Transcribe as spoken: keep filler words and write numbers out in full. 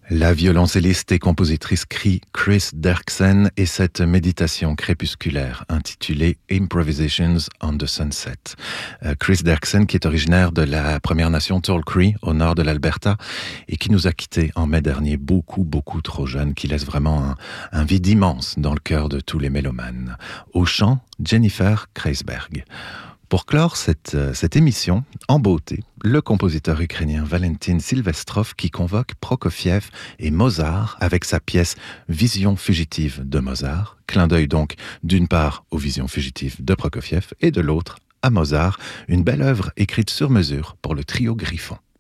La violoncelliste et compositrice Chris Derksen et cette méditation crépusculaire intitulée Improvisations on the Sunset. Chris Derksen qui est originaire de la Première Nation Tall Cree au nord de l'Alberta et qui nous a quittés en mai dernier beaucoup beaucoup trop jeune, qui laisse vraiment un, un vide immense dans le cœur de tous les mélomanes. Au chant, Jennifer Kreisberg. Pour clore cette, cette émission, en beauté, le compositeur ukrainien Valentin Silvestrov qui convoque Prokofiev et Mozart avec sa pièce Vision fugitive de Mozart. Clin d'œil donc d'une part aux visions fugitives de Prokofiev et de l'autre à Mozart, une belle œuvre écrite sur mesure pour le trio Griffon.